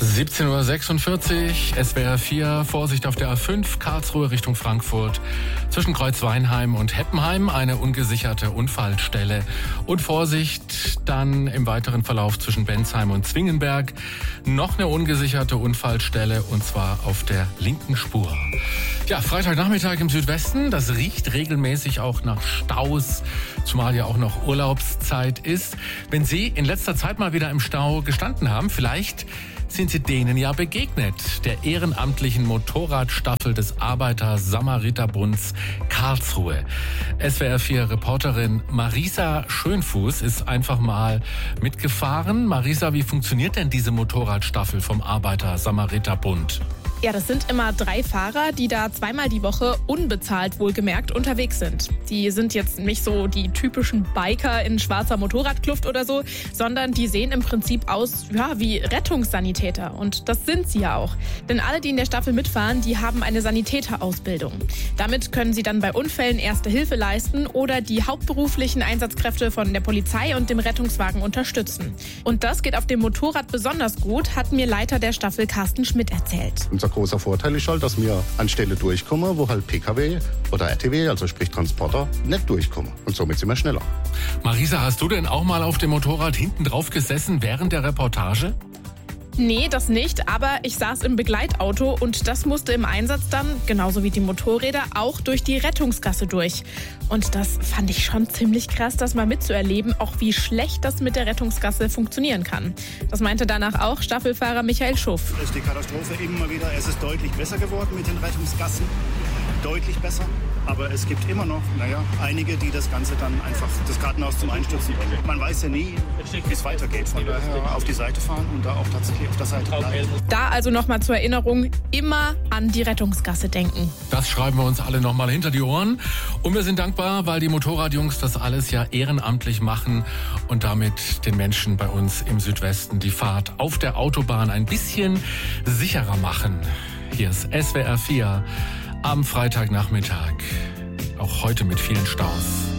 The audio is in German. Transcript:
17:46 Uhr, SWR 4, Vorsicht auf der A5, Karlsruhe Richtung Frankfurt. Zwischen Kreuzweinheim und Heppenheim eine ungesicherte Unfallstelle. Und Vorsicht dann im weiteren Verlauf zwischen Bensheim und Zwingenberg. Noch eine ungesicherte Unfallstelle und zwar auf der linken Spur. Ja, Freitagnachmittag im Südwesten, das riecht regelmäßig auch nach Staus, zumal ja auch noch Urlaubszeit ist. Wenn Sie in letzter Zeit mal wieder im Stau gestanden haben, vielleicht sind Sie denen ja begegnet, der ehrenamtlichen Motorradstaffel des Arbeiter-Samariter-Bunds Karlsruhe. SWR 4 Reporterin Marisa Schönfuß ist einfach mal mitgefahren. Marisa, wie funktioniert denn diese Motorradstaffel vom Arbeiter-Samariter-Bund? Ja, das sind immer 3 Fahrer, die da zweimal die Woche unbezahlt wohlgemerkt unterwegs sind. Die sind jetzt nicht so die typischen Biker in schwarzer Motorradkluft oder so, sondern die sehen im Prinzip aus, ja, wie Rettungssanitäter. Und das sind sie ja auch. Denn alle, die in der Staffel mitfahren, die haben eine Sanitäterausbildung. Damit können sie dann bei Unfällen Erste Hilfe leisten oder die hauptberuflichen Einsatzkräfte von der Polizei und dem Rettungswagen unterstützen. Und das geht auf dem Motorrad besonders gut, hat mir Leiter der Staffel Carsten Schmidt erzählt. Unser großer Vorteil ist halt, dass wir an Stelle durchkommen, wo halt PKW oder RTW, also sprich Transporter, nicht durchkommen. Und somit sind wir schneller. Marisa, hast du denn auch mal auf dem Motorrad hinten drauf gesessen während der Reportage? Nee, das nicht, aber ich saß im Begleitauto und das musste im Einsatz dann, genauso wie die Motorräder, auch durch die Rettungsgasse durch. Und das fand ich schon ziemlich krass, das mal mitzuerleben, auch wie schlecht das mit der Rettungsgasse funktionieren kann. Das meinte danach auch Staffelfahrer Michael Schuff. Das ist die Katastrophe immer wieder. Es ist deutlich besser geworden mit den Rettungsgassen. Deutlich besser. Aber es gibt immer noch, einige, die das Ganze dann einfach das Kartenhaus zum Einstürzen bringen. Man weiß ja nie, wie es weitergeht. Von daher auf die Seite fahren und da auch tatsächlich auf der Seite bleiben. Da also nochmal zur Erinnerung, immer an die Rettungsgasse denken. Das schreiben wir uns alle nochmal hinter die Ohren. Und wir sind dankbar, weil die Motorradjungs das alles ja ehrenamtlich machen und damit den Menschen bei uns im Südwesten die Fahrt auf der Autobahn ein bisschen sicherer machen. Hier ist SWR 4 am Freitagnachmittag. Auch heute mit vielen Staus.